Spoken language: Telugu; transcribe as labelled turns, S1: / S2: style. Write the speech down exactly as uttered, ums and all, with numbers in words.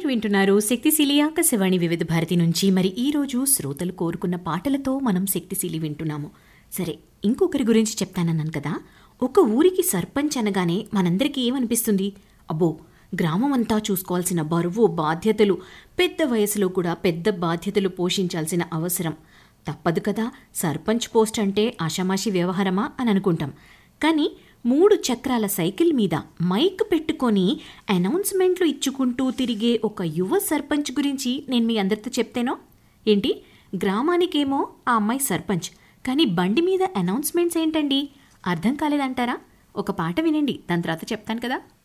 S1: వింటున్నారు శక్తిశీలి ఆకాశవాణి వివిధ భారతి నుంచి. మరి ఈ రోజు శ్రోతలు కోరుకున్న పాటలతో మనం శక్తిశీలి వింటున్నాము. సరే, ఇంకొకరి గురించి చెప్తానన్నాను కదా. ఒక ఊరికి సర్పంచ్ అనగానే మనందరికీ ఏమనిపిస్తుంది? అబ్బో, గ్రామం అంతా చూసుకోవాల్సిన బరువు, బాధ్యతలు, పెద్ద వయసులో కూడా పెద్ద బాధ్యతలు పోషించాల్సిన అవసరం తప్పదు కదా. సర్పంచ్ పోస్ట్ అంటే ఆషామాషి వ్యవహారమా అని అనుకుంటాం. కానీ మూడు చక్రాల సైకిల్ మీద మైక్ పెట్టుకొని అనౌన్స్మెంట్లు ఇచ్చుకుంటూ తిరిగే ఒక యువ సర్పంచ్ గురించి నేను మీ అందరితో చెప్తేనో ఏంటి? గ్రామానికేమో ఆ అమ్మాయి సర్పంచ్, కానీ బండి మీద అనౌన్స్మెంట్స్ ఏంటండి? అర్థం కాలేదంటారా? ఒక పాట వినండి, దాని తర్వాత చెప్తాను కదా.